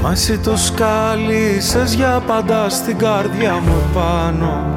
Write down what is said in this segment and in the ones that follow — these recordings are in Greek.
Μα εσύ το σκάλισες για πάντα στην καρδιά μου επάνω.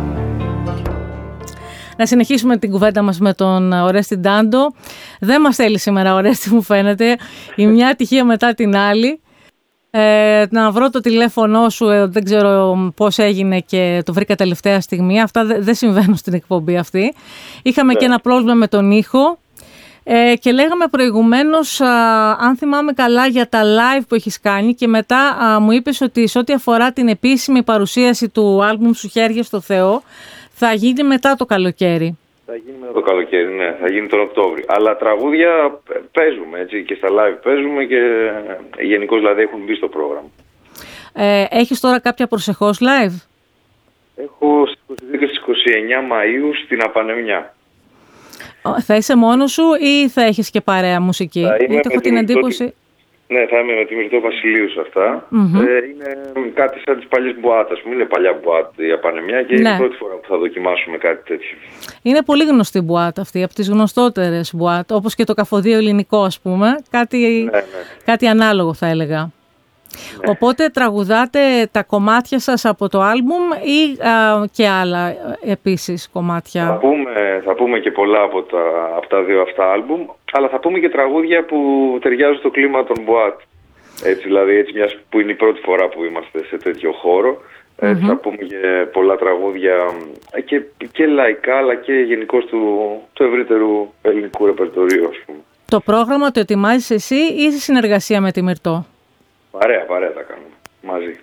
Να συνεχίσουμε την κουβέντα μας με τον Ορέστη Ντάντο. Δεν μας θέλει σήμερα, Ορέστη, μου φαίνεται. Η μια ατυχία μετά την άλλη. Να βρω το τηλέφωνο σου, δεν ξέρω πώς έγινε και το βρήκα τελευταία στιγμή. Αυτά δεν συμβαίνουν στην εκπομπή αυτή. Είχαμε και ένα πρόβλημα με τον ήχο. Και λέγαμε προηγουμένως, αν θυμάμαι καλά, για τα live που έχεις κάνει και μετά μου είπες ότι σε ό,τι αφορά την επίσημη παρουσίαση του άλμπουμ σου «Χέρια στο Θεό» θα γίνει μετά το καλοκαίρι. Θα γίνει μετά το καλοκαίρι, ναι, θα γίνει τον Οκτώβριο. Αλλά τραγούδια παίζουμε, έτσι, και στα live παίζουμε και γενικώς δηλαδή έχουν μπει στο πρόγραμμα. Έχεις τώρα κάποια προσεχώς live? Έχω στις 22 και στις 29 Μαΐου στην Απανεμιά. Θα είσαι μόνος σου ή θα έχεις και παρέα μουσική? Γιατί έχω την εντύπωση... Ναι, θα είμαι με τη Μυρτώ Βασιλείου σε αυτά. Είναι κάτι σαν τις παλιές μπουάτ, ας πούμε. Είναι παλιά μπουάτ η Απανεμιά και είναι η πρώτη φορά που θα δοκιμάσουμε κάτι τέτοιο. Είναι πολύ γνωστή μπουάτ αυτή, από τις γνωστότερες μπουάτ, όπως και το Καφοδείο Ελληνικό, ας πούμε. Κάτι ανάλογο θα έλεγα. Ναι. Οπότε τραγουδάτε τα κομμάτια σας από το άλμπουμ ή και άλλα επίσης κομμάτια? Θα πούμε και πολλά από τα δύο αυτά άλμπουμ, αλλά θα πούμε και τραγούδια που ταιριάζουν στο κλίμα των μπουάτ. Έτσι, δηλαδή, έτσι, μιας που είναι η πρώτη φορά που είμαστε σε τέτοιο χώρο. Θα πούμε και πολλά τραγούδια και λαϊκά, αλλά και γενικώς του ευρύτερου ελληνικού ρεπερτορίου, ας πούμε. Το πρόγραμμα το ετοιμάζεις εσύ ή σε συνεργασία με τη Μυρτώ? Παρέα τα κάνουμε μαζί.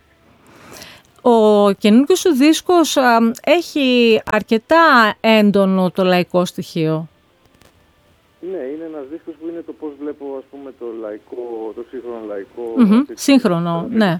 Ο καινούργιος σου δίσκος έχει αρκετά έντονο το λαϊκό στοιχείο. Ναι, είναι ένας δίσκος που είναι το πώς βλέπω, ας πούμε, το σύγχρονο λαϊκό. Σύγχρονο, ναι.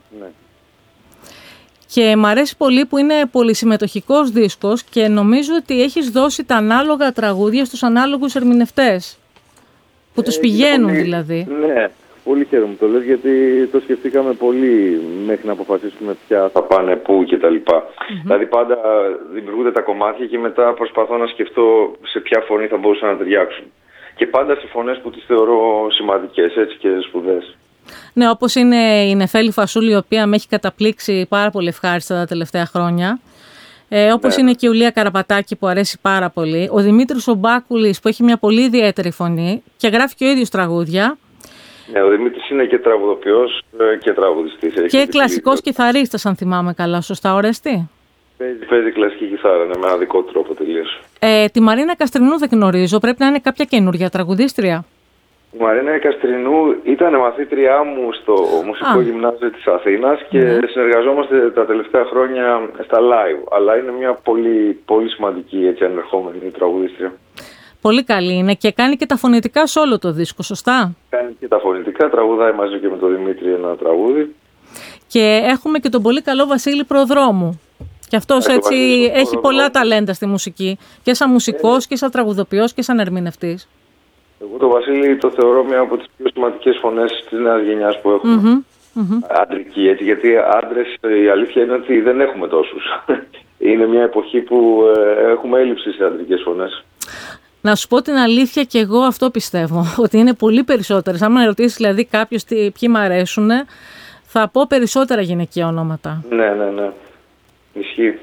Και μ' αρέσει πολύ που είναι πολυσυμμετοχικός δίσκος και νομίζω ότι έχεις δώσει τα ανάλογα τραγούδια στους ανάλογους ερμηνευτές. Που τους πηγαίνουν δηλαδή. Ναι. Πολύ χαίρομαι που το λες, γιατί το σκεφτήκαμε πολύ μέχρι να αποφασίσουμε ποια θα πάνε πού και τα λοιπά. Δηλαδή πάντα δημιουργούνται τα κομμάτια και μετά προσπαθώ να σκεφτώ σε ποια φωνή θα μπορούσαν να ταιριάξουν. Και πάντα σε φωνές που τις θεωρώ σημαντικές, έτσι, και σπουδαίες. Ναι, όπως είναι η Νεφέλη Φασούλη, η οποία με έχει καταπλήξει πάρα πολύ ευχάριστα τα τελευταία χρόνια. Όπως είναι και η Ουλία Καραπατάκη που αρέσει πάρα πολύ. Ο Δημήτρης ο Μπάκουλης που έχει μια πολύ ιδιαίτερη φωνή και γράφει και ο ίδιος τραγούδια. Ναι, ο Δημήτρης είναι και τραγουδοποιός και τραγουδιστής. Και κλασικός κιθαρίστας, αν θυμάμαι καλά. Σωστά, Ορέστη? Παίζει κλασική κιθάρα, ναι, με ένα δικό τρόπο τελείως. Τη Μαρίνα Καστρινού δεν γνωρίζω. Πρέπει να είναι κάποια καινούργια τραγουδίστρια. Η Μαρίνα Καστρινού ήταν μαθήτριά μου στο Μουσικό Γυμνάσιο της Αθήνας και συνεργαζόμαστε τα τελευταία χρόνια στα live. Αλλά είναι μια πολύ, πολύ σημαντική, έτσι, ανερχόμενη τραγουδίστρια. Πολύ καλή είναι και κάνει και τα φωνητικά σε όλο το δίσκο, σωστά? Κάνει και τα φωνητικά, τραγουδάει μαζί και με τον Δημήτρη ένα τραγούδι. Και έχουμε και τον πολύ καλό Βασίλη Προδρόμου. Και αυτός έτσι έχει πολλά ταλέντα στη μουσική. Και σαν μουσικός και σαν τραγουδοποιός και σαν ερμηνευτής. Εγώ τον Βασίλη το θεωρώ μια από τις πιο σημαντικές φωνές της νέας γενιάς που έχουμε. Αντρική, έτσι, γιατί άντρες η αλήθεια είναι ότι δεν έχουμε τόσους. Είναι μια εποχή που έχουμε έλλειψη σε αντρικές φωνές. Να σου πω την αλήθεια, και εγώ αυτό πιστεύω, ότι είναι πολύ περισσότερες. Αν με ρωτήσεις δηλαδή κάποιος ποιοι μ' αρέσουν, θα πω περισσότερα γυναικεία ονόματα. Ναι. Ισχύει.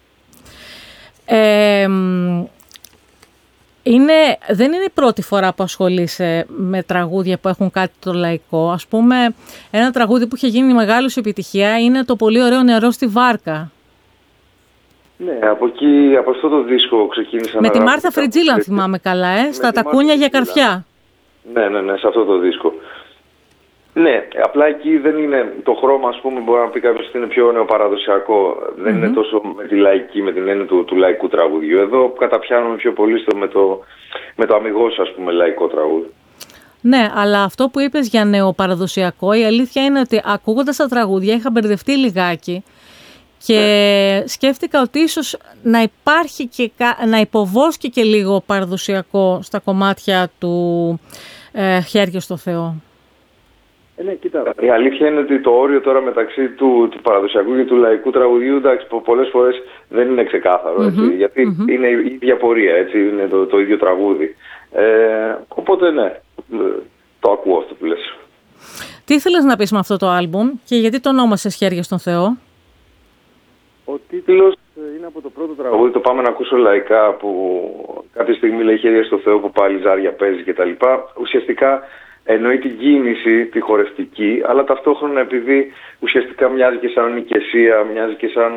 Δεν είναι η πρώτη φορά που ασχολείσαι με τραγούδια που έχουν κάτι το λαϊκό. Ας πούμε, ένα τραγούδι που είχε γίνει μεγάλη σου επιτυχία είναι το πολύ ωραίο «Νερό στη βάρκα». Ναι, από εκεί, από αυτό το δίσκο ξεκίνησα με τη Μάρθα Φριτζίλα, αν θυμάμαι καλά, στα τακούνια για καρφιά. Ναι, σε αυτό το δίσκο. Ναι, απλά εκεί δεν είναι το χρώμα, ας πούμε, μπορεί να πει κάποιος ότι είναι πιο νεοπαραδοσιακό. Δεν είναι τόσο με τη λαϊκή, με την έννοια του λαϊκού τραγουδιού. Εδώ καταπιάνουμε πιο πολύ με το αμιγώς, ας πούμε, λαϊκό τραγούδι. Ναι, αλλά αυτό που είπες για νεοπαραδοσιακό, η αλήθεια είναι ότι ακούγοντας τα τραγούδια είχα μπερδευτεί λιγάκι. Και σκέφτηκα ότι ίσως να υπάρχει και να υποβόσκει και λίγο παραδοσιακό στα κομμάτια του «Χέρια στο Θεό». Ναι, κοίτα. Η αλήθεια είναι ότι το όριο τώρα μεταξύ του παραδοσιακού και του λαϊκού τραγουδιού, εντάξει, πολλές φορές δεν είναι ξεκάθαρο, έτσι, γιατί είναι η ίδια πορεία, έτσι, είναι το ίδιο τραγούδι. Οπότε ναι, το ακούω αυτό που λες. Τι ήθελες να πεις με αυτό το άλμπουμ και γιατί το ονόμασες «Χέρια στον Θεό»? Ο τίτλος είναι από το πρώτο τραγούδι, το «Πάμε να ακούσω λαϊκά», που κάποια στιγμή λέει «Χέρια στο Θεό» που πάλι ζάρια παίζει κτλ. Ουσιαστικά εννοεί την κίνηση, τη χορευτική, αλλά ταυτόχρονα επειδή ουσιαστικά μοιάζει και σαν νοικεσία, μοιάζει και σαν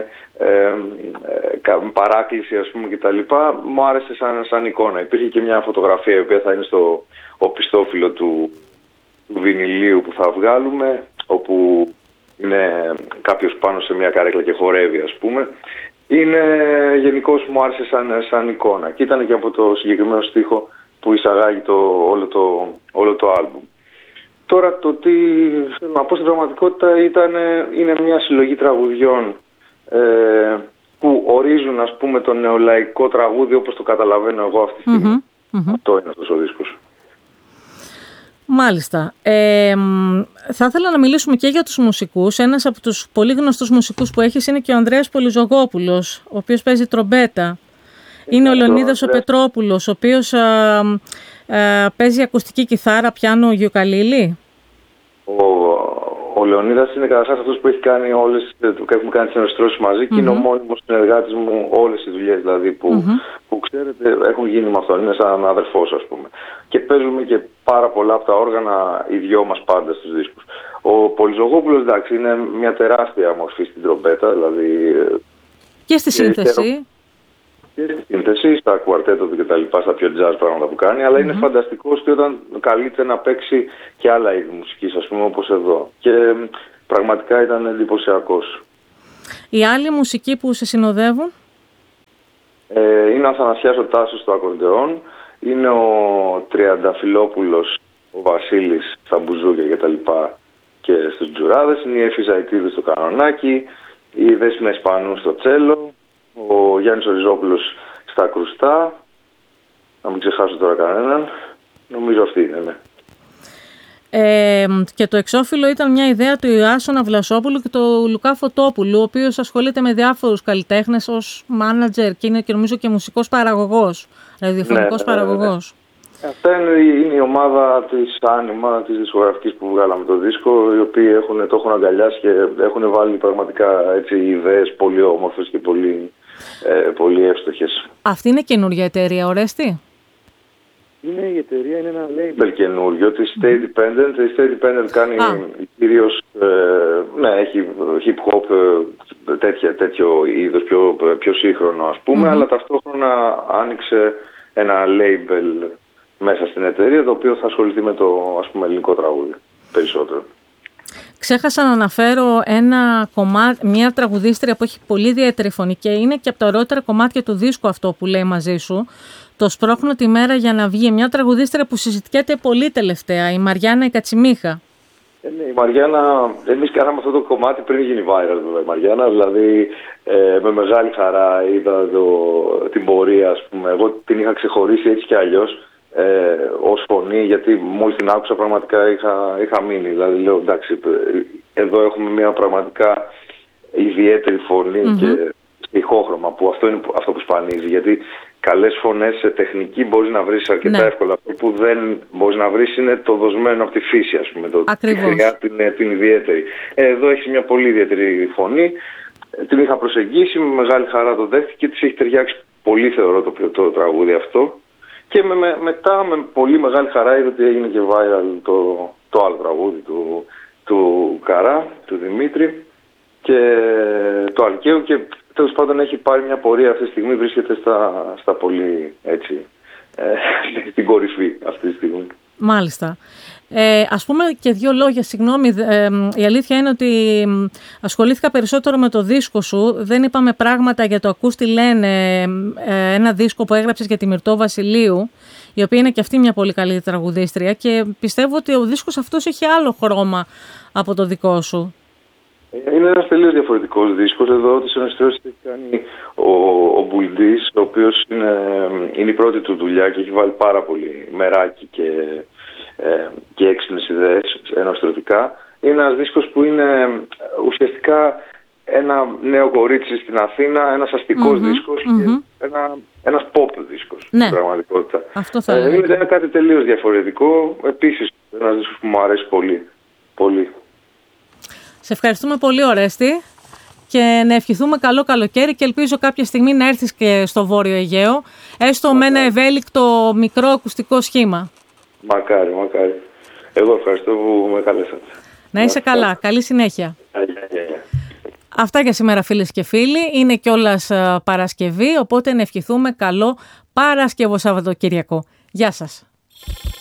παράκληση, ας πούμε, κτλ. Μου άρεσε σαν εικόνα. Υπήρχε και μια φωτογραφία η οποία θα είναι στο οπισθόφυλλο του βινιλίου που θα βγάλουμε, όπου είναι κάποιος πάνω σε μια καρέκλα και χορεύει, ας πούμε. Γενικώς μου άρεσε σαν εικόνα και ήταν και από το συγκεκριμένο στίχο που εισαγάγει όλο το άλμπουμ. Τώρα το τι θέλω να πω στην πραγματικότητα είναι μια συλλογή τραγουδιών που ορίζουν, ας πούμε, το νεολαϊκό τραγούδι όπως το καταλαβαίνω εγώ αυτή τη στιγμή. Αυτό είναι αυτός ο δίσκος. Μάλιστα. Θα ήθελα να μιλήσουμε και για τους μουσικούς. Ένας από τους πολύ γνωστούς μουσικούς που έχεις είναι και ο Ανδρέας Πολυζωγόπουλος, ο οποίος παίζει τρομπέτα. Είναι ο Λεωνίδας ο Πετρόπουλος, ο οποίος παίζει ακουστική κιθάρα, πιάνο, γιουκαλίλι. Ο Λεωνίδας είναι καταρχάς αυτός που έχει κάνει έχουμε κάνει τις ενορχιστρώσεις μαζί και είναι ο μόνιμος συνεργάτης μου όλες τις δουλειές δηλαδή που ξέρετε έχουν γίνει με αυτόν. Είναι σαν αδερφός, ας πούμε. Και παίζουμε και πάρα πολλά από τα όργανα οι δυο μας πάντα στους δίσκους. Ο Πολυζωγόπουλος, εντάξει, είναι μια τεράστια μορφή στην τρομπέτα, δηλαδή. Και στη σύνθεση. Και στη σύνθεση, στα κουαρτέτα του κτλ., στα πιο jazz πράγματα που κάνει, αλλά είναι φανταστικός και όταν καλείται να παίξει και άλλα είδη μουσικής, ας πούμε, όπως εδώ. Και πραγματικά ήταν εντυπωσιακός. Οι άλλοι μουσικοί που σε συνοδεύουν? Είναι ο Αθανασιάς ο Τάσος στο ακορντεόν, είναι ο Τριανταφυλόπουλος ο Βασίλης στα μπουζούκια κτλ. Και στους τζουράδες, είναι η Εφη Ζαϊτίδου στο κανονάκι, η Δέσποινα Ισπανού στο τσέλο, ο Γιάννης Οριζόπουλος στα κρουστά, να μην ξεχάσω τώρα κανέναν, νομίζω αυτή είναι, ναι. Και το εξώφυλλο ήταν μια ιδέα του Ιάσονα Βλασόπουλου και του Λουκά Φωτόπουλου, ο οποίος ασχολείται με διάφορους καλλιτέχνες ως μάνατζερ και είναι και νομίζω και μουσικός παραγωγός, ραδιοφωνικός παραγωγός. Αυτά είναι η ομάδα της Άνιμα, της δισκογραφικής που βγάλαμε το δίσκο, οι οποίοι το έχουν αγκαλιάσει και έχουν βάλει πραγματικά έτσι, ιδέες πολύ όμορφες και πολύ εύστοχες. Αυτή είναι καινούργια εταιρεία, Ορέστη? Η εταιρεία είναι ένα label καινούριο της Stay Dependent. Η Stay Dependent κάνει κυρίως, έχει hip-hop, τέτοιο είδος, πιο σύγχρονο, ας πούμε, αλλά ταυτόχρονα άνοιξε ένα label μέσα στην εταιρεία, το οποίο θα ασχοληθεί με το, ας πούμε, ελληνικό τραγούδι περισσότερο. Ξέχασα να αναφέρω ένα κομμάτι, μια τραγουδίστρια που έχει πολύ ιδιαίτερη φωνή και είναι και από τα ωραιότερα κομμάτια του δίσκου αυτό που λέει μαζί σου. Το «Σπρώχνω τη μέρα για να βγει». Μια τραγουδίστρια που συζητιέται πολύ τελευταία, η Μαριάννα η Κατσιμίχα. Ναι, η Μαριάννα, εμείς κάναμε αυτό το κομμάτι πριν γίνει viral, βέβαια, η Μαριάννα, δηλαδή με μεγάλη χαρά είδα την πορεία, ας πούμε. Εγώ την είχα ξεχωρίσει έτσι κι αλλιώς ως φωνή, γιατί μόλις την άκουσα πραγματικά είχα μείνει. Δηλαδή λέω, εντάξει, εδώ έχουμε μια πραγματικά ιδιαίτερη φωνή και ηχόχρωμα, που αυτό είναι αυτό που σπανίζει, γιατί καλές φωνές σε τεχνική μπορείς να βρεις αρκετά εύκολα. Αυτό που δεν μπορείς να βρεις είναι το δοσμένο από τη φύση, ας πούμε, τη χρειά την ιδιαίτερη. Εδώ έχεις μια πολύ ιδιαίτερη φωνή, την είχα προσεγγίσει, με μεγάλη χαρά το δέχτηκε και της έχει ταιριάξει πολύ, θεωρώ, το τραγούδι αυτό. Και μετά με πολύ μεγάλη χαρά είδα ότι έγινε και viral το άλλο τραγούδι του Καρά, του Δημήτρη, και το Αλκαίου, και τέλος πάντων έχει πάρει μια πορεία αυτή τη στιγμή, βρίσκεται στα πολύ έτσι, στην κορυφή αυτή τη στιγμή. Μάλιστα. Ας πούμε και δύο λόγια, συγγνώμη, η αλήθεια είναι ότι ασχολήθηκα περισσότερο με το δίσκο σου. Δεν είπαμε πράγματα για το «Ακούς τι λένε», ένα δίσκο που έγραψες για τη Μυρτώ Βασιλείου, η οποία είναι και αυτή μια πολύ καλή τραγουδίστρια, και πιστεύω ότι ο δίσκος αυτός έχει άλλο χρώμα από το δικό σου. Είναι ένας τελείως διαφορετικός δίσκος. Εδώ τις ενορχιστρώσεις έχει κάνει ο Μπουλντής, ο οποίος είναι η πρώτη του δουλειά και έχει βάλει πάρα πολύ μεράκι και έξυπνες ιδέες ενορχιστρωτικά. Είναι ένας δίσκος που είναι ουσιαστικά ένα νέο κορίτσι στην Αθήνα, ένας αστικός δίσκος και ένας pop δίσκος, στην πραγματικότητα. Αυτό θα είναι κάτι τελείως διαφορετικό. Επίσης ένας δίσκος που μου αρέσει πολύ. Πολύ. Σε ευχαριστούμε πολύ, Ορέστη, και να ευχηθούμε καλό καλοκαίρι και ελπίζω κάποια στιγμή να έρθεις και στο Βόρειο Αιγαίο, έστω με ένα ευέλικτο μικρό ακουστικό σχήμα. Μακάρι. Εγώ ευχαριστώ που με καλέσατε. Να είσαι καλά. Καλή συνέχεια. Αυτά για σήμερα, φίλες και φίλοι. Είναι κιόλας Παρασκευή, οπότε να ευχηθούμε καλό Παρασκευό Σαββατοκύριακο. Γεια σας.